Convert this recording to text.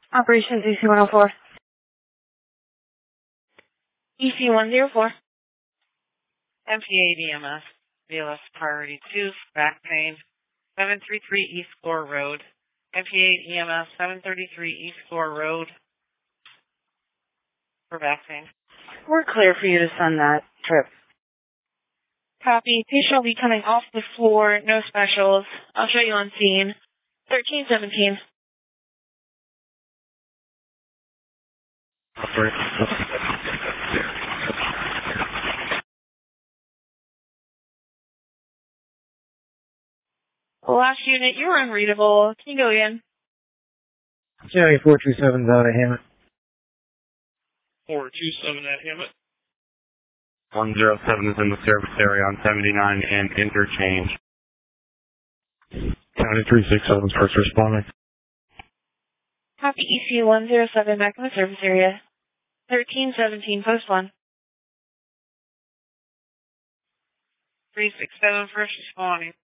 Operations EC-104. EC-104. MPA EMS, BLS Priority 2, back pain, 733 East Gore Road. MPA EMS, 733 East Gore Road for back pain. We're clear for you to send that trip. Copy. Patient will be coming off the floor. No specials. I'll show you on scene. 1317. Last unit, you were unreadable. Can you go again? County 427's out of Hammett. 427 at Hammett. 107 is in the service area on 79 and interchange. County 367's first responding. Copy EC-107 back in the service area. 1317, post 1. 367 first responding.